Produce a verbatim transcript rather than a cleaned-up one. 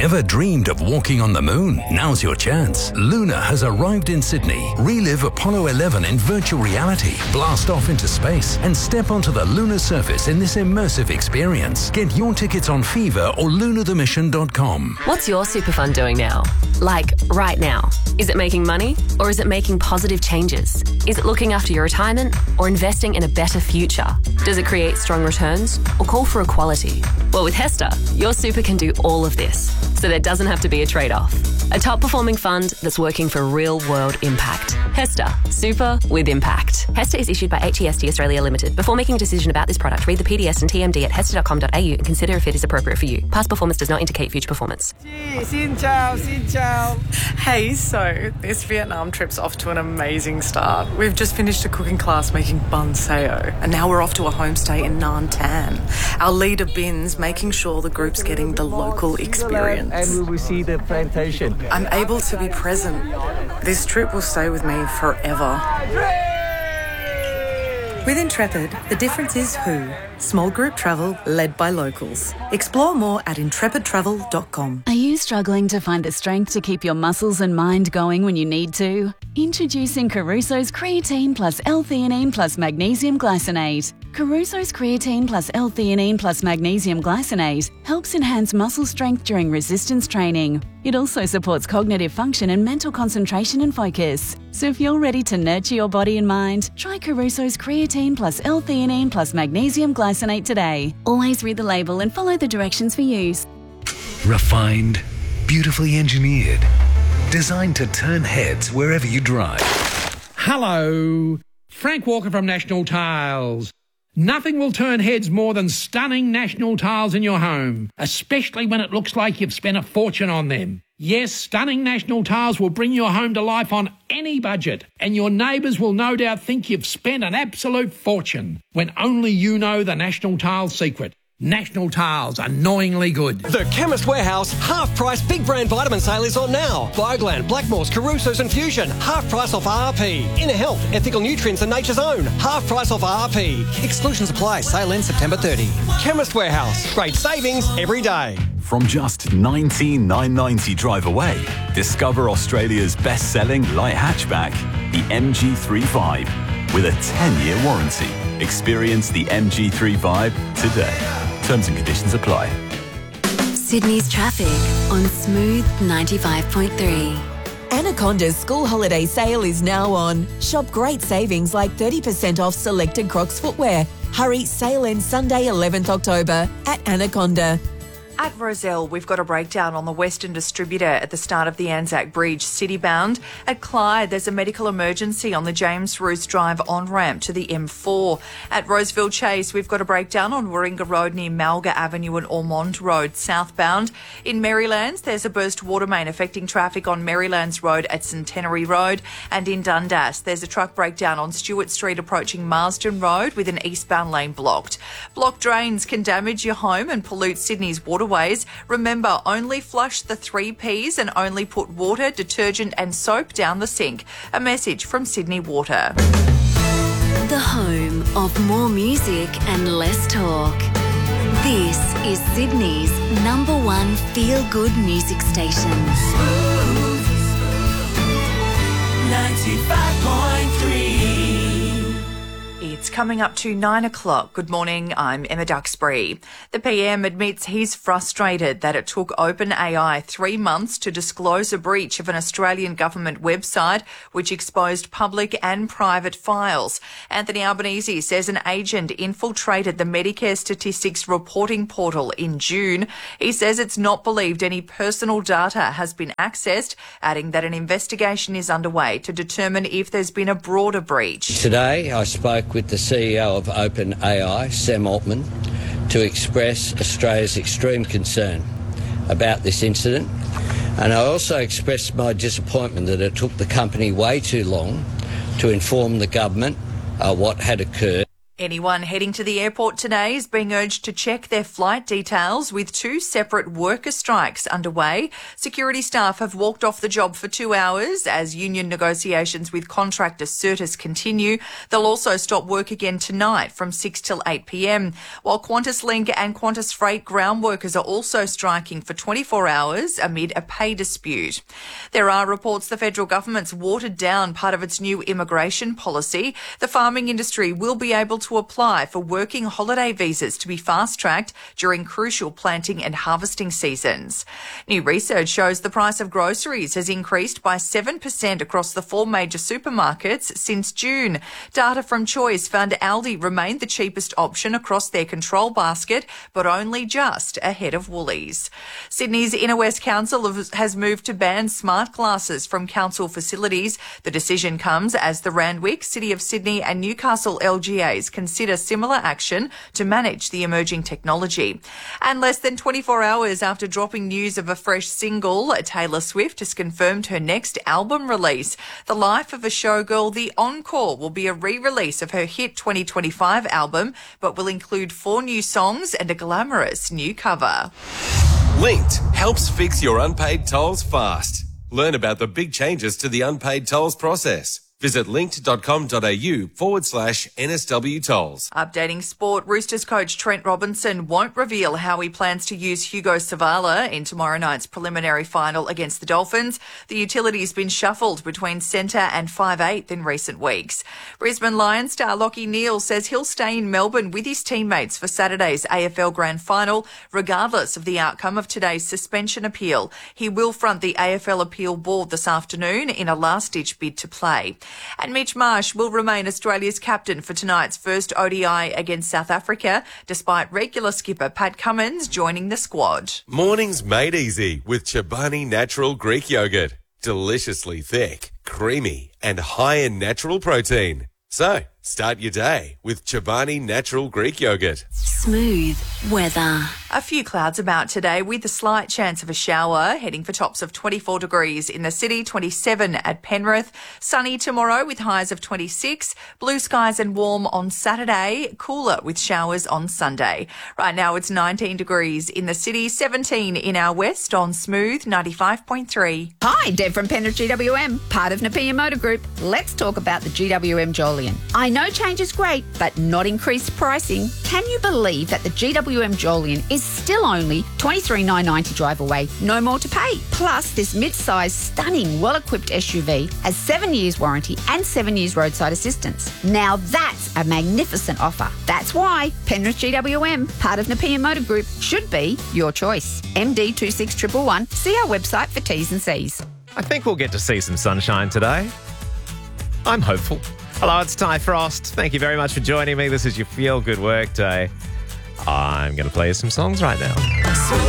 Ever dreamed of walking on the moon? Now's your chance. Luna has arrived in Sydney. Relive Apollo eleven in virtual reality. Blast off into space and step onto the lunar surface in this immersive experience. Get your tickets on Fever or lunar the mission dot com. What's your super fund doing now? Like, right now. Is it making money or is it making positive changes? Is it looking after your retirement or investing in a better future? Does it create strong returns or call for equality? Well, with Hester, your super can do all of this, so there doesn't have to be a trade-off. A top-performing fund that's working for real-world impact. Hester. Super with impact. Hester is issued by H E S T Australia Limited. Before making a decision about this product, read the P D S and T M D at hester dot com dot a u and consider if it is appropriate for you. Past performance does not indicate future performance. Xin chào, xin chào. Hey, so this Vietnam trip's off to an amazing start. We've just finished a cooking class making bun sao, and now we're off to a homestay in Nan Tan. Our leader Bin's making sure the group's getting the local experience. And we will see the plantation. I'm able to be present. This trip will stay with me forever. With Intrepid, the difference is who. Small group travel led by locals. Explore more at intrepid travel dot com. Are you struggling to find the strength to keep your muscles and mind going when you need to? Introducing Caruso's Creatine plus L-theanine plus Magnesium Glycinate. Caruso's Creatine plus L-theanine plus Magnesium Glycinate helps enhance muscle strength during resistance training. It also supports cognitive function and mental concentration and focus. So if you're ready to nurture your body and mind, try Caruso's Creatine plus L-theanine plus Magnesium Glycinate today. Always read the label and follow the directions for use. Refined, beautifully engineered, designed to turn heads wherever you drive. Hello, Frank Walker from National Tiles. Nothing will turn heads more than stunning National Tiles in your home, especially when it looks like you've spent a fortune on them. Yes, stunning National Tiles will bring your home to life on any budget, and your neighbours will no doubt think you've spent an absolute fortune, when only you know the National Tiles secret. National Tiles, annoyingly good. The Chemist Warehouse half-price big brand vitamin sale is on now. Bioglan, Blackmore's, Caruso's and Fusion, half price off R R P. Inner Health, Ethical Nutrients and Nature's Own, half price off R R P. Exclusions apply, sale ends September thirtieth. Chemist Warehouse, great savings every day. From just nineteen thousand nine hundred ninety drive away, discover Australia's best-selling light hatchback, the M G three Vibe, with a ten-year warranty. Experience the M G three Vibe today. Terms and conditions apply. Sydney's traffic on Smooth ninety-five point three. Anaconda's school holiday sale is now on. Shop great savings like thirty percent off selected Crocs footwear. Hurry, sale ends Sunday eleventh October at Anaconda. At Rozelle, we've got a breakdown on the Western Distributor at the start of the Anzac Bridge, citybound. At Clyde, there's a medical emergency on the James Roos Drive on-ramp to the M four. At Roseville Chase, we've got a breakdown on Warringah Road near Malga Avenue and Ormond Road, southbound. In Marylands, there's a burst water main affecting traffic on Marylands Road at Centenary Road. And in Dundas, there's a truck breakdown on Stewart Street approaching Marsden Road with an eastbound lane blocked. Blocked drains can damage your home and pollute Sydney's water ways. Remember, only flush the three P's and only put water, detergent and soap down the sink. A message from Sydney Water. The home of more music and less talk. This is Sydney's number one feel-good music station. Smooth ninety-five point three. It's coming up to nine o'clock. Good morning, I'm Emma Duxbury. The P M admits he's frustrated that it took OpenAI three months to disclose a breach of an Australian government website which exposed public and private files. Anthony Albanese says an agent infiltrated the Medicare statistics reporting portal in June. He says it's not believed any personal data has been accessed, adding that an investigation is underway to determine if there's been a broader breach. Today I spoke with the C E O of OpenAI, Sam Altman, to express Australia's extreme concern about this incident. And I also expressed my disappointment that it took the company way too long to inform the government uh, what had occurred. Anyone heading to the airport today is being urged to check their flight details with two separate worker strikes underway. Security staff have walked off the job for two hours as union negotiations with contractor Certis continue. They'll also stop work again tonight from six till eight p m, while Qantas Link and Qantas Freight ground workers are also striking for twenty-four hours amid a pay dispute. There are reports the federal government's watered down part of its new immigration policy. The farming industry will be able to to apply for working holiday visas to be fast-tracked during crucial planting and harvesting seasons. New research shows the price of groceries has increased by seven percent across the four major supermarkets since June. Data from Choice found Aldi remained the cheapest option across their control basket, but only just ahead of Woolies. Sydney's Inner West Council has moved to ban smart glasses from council facilities. The decision comes as the Randwick, City of Sydney and Newcastle L G As consider similar action to manage the emerging technology. And less than twenty-four hours after dropping news of a fresh single, Taylor Swift has confirmed her next album release. The Life of a Showgirl, The Encore, will be a re-release of her hit twenty twenty-five album, but will include four new songs and a glamorous new cover. Linked helps fix your unpaid tolls fast. Learn about the big changes to the unpaid tolls process. Visit linked.com.au forward slash NSW tolls. Updating sport, Roosters coach Trent Robinson won't reveal how he plans to use Hugo Savala in tomorrow night's preliminary final against the Dolphins. The utility's been shuffled between centre and five eighth in recent weeks. Brisbane Lions star Lachie Neale says he'll stay in Melbourne with his teammates for Saturday's A F L Grand Final, regardless of the outcome of today's suspension appeal. He will front the A F L appeal board this afternoon in a last-ditch bid to play. And Mitch Marsh will remain Australia's captain for tonight's first O D I against South Africa, despite regular skipper Pat Cummins joining the squad. Mornings made easy with Chobani Natural Greek Yogurt. Deliciously thick, creamy and high in natural protein. So, start your day with Chobani Natural Greek Yogurt. Smooth weather. A few clouds about today with a slight chance of a shower, heading for tops of twenty-four degrees in the city, twenty-seven at Penrith. Sunny tomorrow with highs of twenty-six. Blue skies and warm on Saturday, cooler with showers on Sunday. Right now it's nineteen degrees in the city, seventeen in our west on Smooth ninety-five point three. Hi, Deb from Penrith G W M, part of Nepean Motor Group. Let's talk about the G W M Jolyon. I know change is great, but not increased pricing. Can you believe that the G W M Jolyon is still only twenty-three thousand nine hundred ninety drive away, no more to pay? Plus, this mid-sized, stunning, well-equipped S U V has seven years warranty and seven years roadside assistance. Now that's a magnificent offer. That's why Penrith G W M, part of Nepean Motor Group, should be your choice. M D two six one one one. See our website for T's and C's. I think we'll get to see some sunshine today. I'm hopeful. Hello, it's Ty Frost. Thank you very much for joining me. This is your Feel Good Work Day. I'm going to play you some songs right now.